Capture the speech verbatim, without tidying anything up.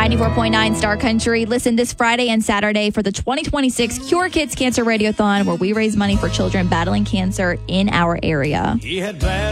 ninety-four point nine Star Country. Listen this Friday and Saturday for the twenty twenty-six Cure Kids Cancer Radiothon, where we raise money for children battling cancer in our area. He had bad